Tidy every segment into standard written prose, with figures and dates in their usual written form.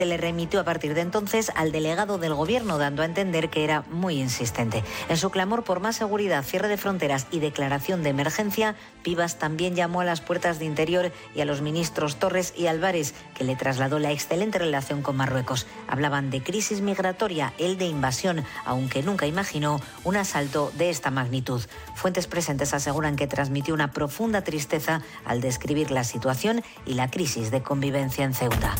Se le remitió a partir de entonces al delegado del Gobierno, dando a entender que era muy insistente. En su clamor por más seguridad, cierre de fronteras y declaración de emergencia, Pivas también llamó a las puertas de Interior y a los ministros Torres y Álvarez, que le trasladó la excelente relación con Marruecos. Hablaban de crisis migratoria, él de invasión, aunque nunca imaginó un asalto de esta magnitud. Fuentes presentes aseguran que transmitió una profunda tristeza al describir la situación y la crisis de convivencia en Ceuta.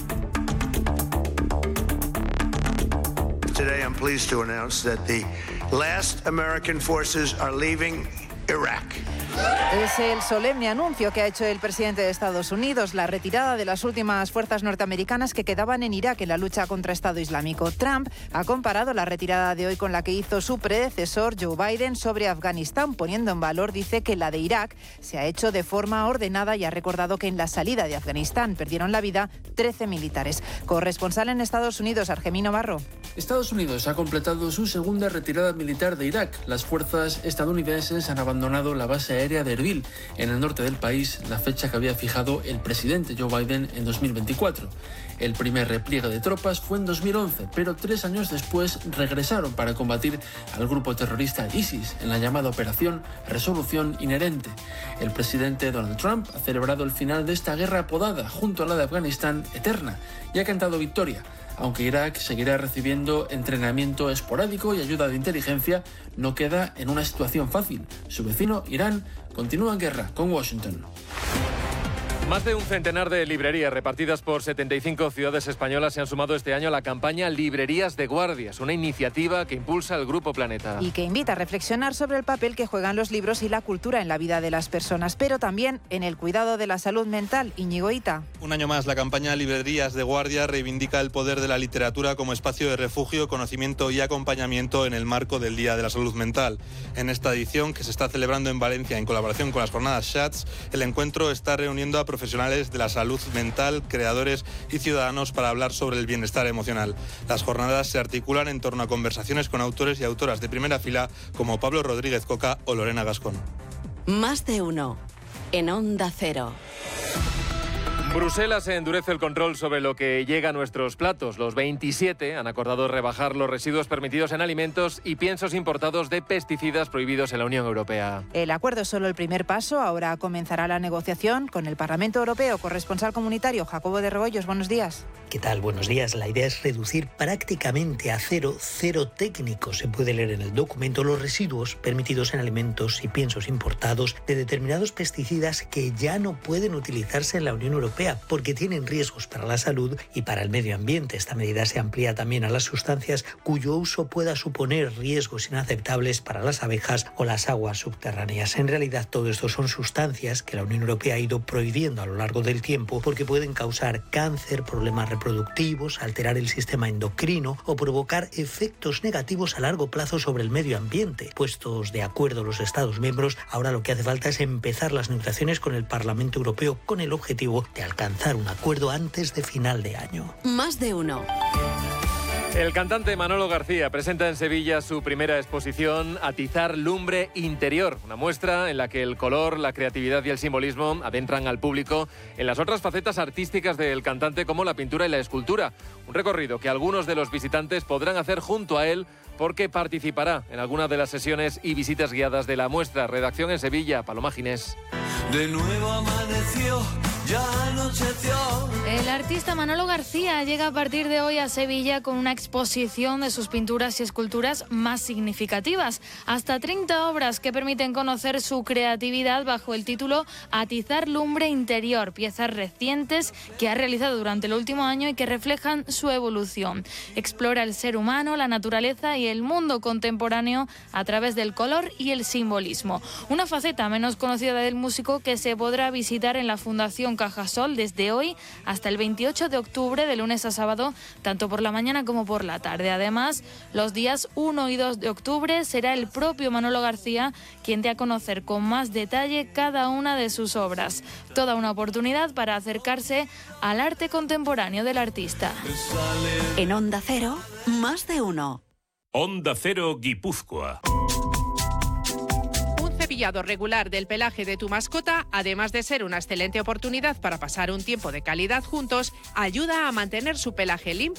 Today I'm pleased to announce that the last American forces are leaving Iraq. Es el solemne anuncio que ha hecho el presidente de Estados Unidos, la retirada de las últimas fuerzas norteamericanas que quedaban en Irak en la lucha contra Estado Islámico. Trump ha comparado la retirada de hoy con la que hizo su predecesor Joe Biden sobre Afganistán, poniendo en valor, dice, que la de Irak se ha hecho de forma ordenada y ha recordado que en la salida de Afganistán perdieron la vida 13 militares. Corresponsal en Estados Unidos, Argemino Barro. Estados Unidos ha completado su segunda retirada militar de Irak. Las fuerzas estadounidenses han abandonado la base aérea de Erbil, en el norte del país, la fecha que había fijado el presidente Joe Biden en 2024. El primer repliegue de tropas fue en 2011, pero 3 años después regresaron para combatir al grupo terrorista ISIS en la llamada Operación Resolución Inherente. El presidente Donald Trump ha celebrado el final de esta guerra apodada, junto a la de Afganistán, eterna, y ha cantado victoria. Aunque Irak seguirá recibiendo entrenamiento esporádico y ayuda de inteligencia, no queda en una situación fácil. Su vecino, Irán, continúa en guerra con Washington. Más de un centenar de librerías repartidas por 75 ciudades españolas se han sumado este año a la campaña Librerías de Guardias, una iniciativa que impulsa el Grupo Planeta. Y que invita a reflexionar sobre el papel que juegan los libros y la cultura en la vida de las personas, pero también en el cuidado de la salud mental. Íñigo Ita. Un año más, la campaña Librerías de Guardia reivindica el poder de la literatura como espacio de refugio, conocimiento y acompañamiento en el marco del Día de la Salud Mental. En esta edición, que se está celebrando en Valencia en colaboración con las jornadas SHATS, el encuentro está reuniendo a profesionales de la salud mental, creadores y ciudadanos para hablar sobre el bienestar emocional. Las jornadas se articulan en torno a conversaciones con autores y autoras de primera fila como Pablo Rodríguez Coca o Lorena Gascón. Más de uno en Onda Cero. Bruselas endurece el control sobre lo que llega a nuestros platos. Los 27 han acordado rebajar los residuos permitidos en alimentos y piensos importados de pesticidas prohibidos en la Unión Europea. El acuerdo es solo el primer paso. Ahora comenzará la negociación con el Parlamento Europeo. Corresponsal comunitario Jacobo de Rebollos, buenos días. ¿Qué tal? Buenos días. La idea es reducir prácticamente a cero técnico. Se puede leer en el documento los residuos permitidos en alimentos y piensos importados de determinados pesticidas que ya no pueden utilizarse en la Unión Europea porque tienen riesgos para la salud y para el medio ambiente. Esta medida se amplía también a las sustancias cuyo uso pueda suponer riesgos inaceptables para las abejas o las aguas subterráneas. En realidad, todo esto son sustancias que la Unión Europea ha ido prohibiendo a lo largo del tiempo porque pueden causar cáncer, problemas reproductivos, alterar el sistema endocrino o provocar efectos negativos a largo plazo sobre el medio ambiente. Puestos de acuerdo los Estados miembros, ahora lo que hace falta es empezar las negociaciones con el Parlamento Europeo con el objetivo de alcanzar un acuerdo antes de final de año. Más de uno. El cantante Manolo García presenta en Sevilla su primera exposición Atizar Lumbre Interior, una muestra en la que el color, la creatividad y el simbolismo adentran al público en las otras facetas artísticas del cantante como la pintura y la escultura. Un recorrido que algunos de los visitantes podrán hacer junto a él porque participará en alguna de las sesiones y visitas guiadas de la muestra. Redacción en Sevilla, Paloma Ginés. De nuevo amaneció, ya anocheció. El artista Manolo García llega a partir de hoy a Sevilla con una exposición de sus pinturas y esculturas más significativas. Hasta 30 obras que permiten conocer su creatividad bajo el título Atizar Lumbre Interior, piezas recientes que ha realizado durante el último año y que reflejan su evolución. Explora el ser humano, la naturaleza y el mundo contemporáneo a través del color y el simbolismo. Una faceta menos conocida del músico que se podrá visitar en la Fundación Cajasol desde hoy hasta el 28 de octubre, de lunes a sábado, tanto por la mañana como por la tarde. Además, los días 1 y 2 de octubre será el propio Manolo García quien dé a conocer con más detalle cada una de sus obras. Toda una oportunidad para acercarse al arte contemporáneo del artista. En Onda Cero, más de uno. Onda Cero Guipúzcoa. Cepillado regular del pelaje de tu mascota, además de ser una excelente oportunidad para pasar un tiempo de calidad juntos, ayuda a mantener su pelaje limpio